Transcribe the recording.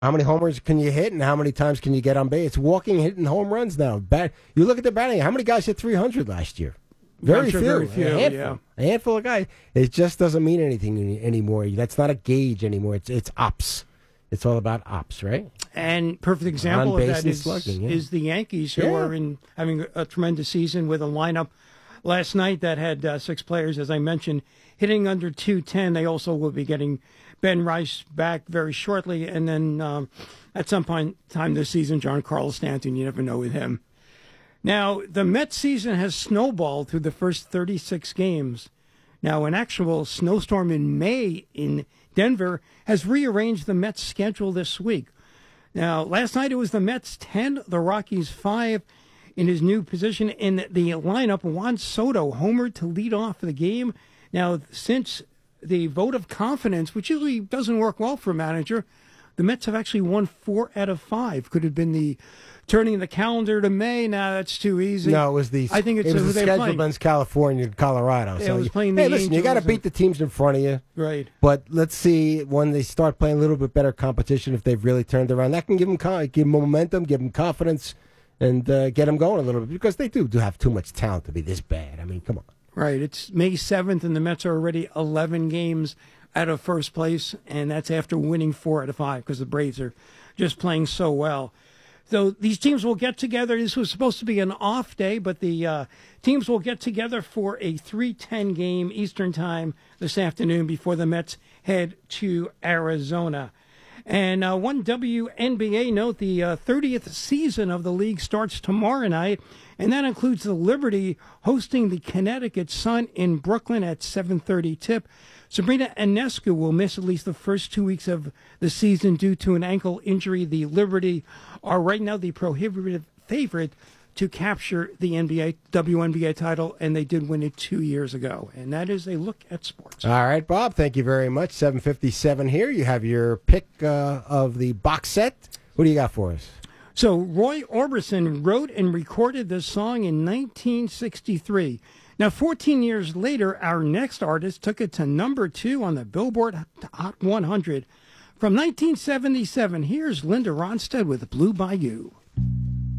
How many homers can you hit, and how many times can you get on base? It's walking, hitting home runs now. You look at the batting. How many guys hit 300 last year? Very few. A handful of guys. It just doesn't mean anything anymore. That's not a gauge anymore. It's ops. It's all about ops, right? And perfect example of that is the Yankees, who are having a tremendous season with a lineup last night that had 6 players, as I mentioned, hitting under 210. They also will be getting Ben Rice back very shortly. And then at some point time this season, Giancarlo Stanton, you never know with him. Now, the Mets season has snowballed through the first 36 games. Now, an actual snowstorm in May in Denver has rearranged the Mets' schedule this week. Now, last night it was the Mets 10, the Rockies 5 in his new position in the lineup. Juan Soto homered to lead off the game. Now, since the vote of confidence, which usually doesn't work well for a manager, the Mets have actually won 4 out of 5. Could have been the turning the calendar to May. Now that's too easy. No, it was the schedule against California and Colorado. So it was playing the listen, you got to beat the teams in front of you. Right. But let's see when they start playing a little bit better competition, if they've really turned around. That can give them momentum, give them confidence, and get them going a little bit, because they do have too much talent to be this bad. I mean, come on. Right. It's May 7th, and the Mets are already 11 games out of first place, and that's after winning 4 out of 5 because the Braves are just playing so well. So these teams will get together. This was supposed to be an off day, but the teams will get together for a 3:10 game Eastern time this afternoon before the Mets head to Arizona. And one WNBA note, the 30th season of the league starts tomorrow night, and that includes the Liberty hosting the Connecticut Sun in Brooklyn at 7:30 tip. Sabrina Ionescu will miss at least the first 2 weeks of the season due to an ankle injury. The Liberty are right now the prohibitive favorite to capture the WNBA title, and they did win it 2 years ago. And that is a look at sports. All right, Bob, thank you very much. 7:57 here. You have your pick of the box set. What do you got for us? So Roy Orbison wrote and recorded this song in 1963. Now, 14 years later, our next artist took it to number 2 on the Billboard Hot 100. From 1977, here's Linda Ronstadt with Blue Bayou.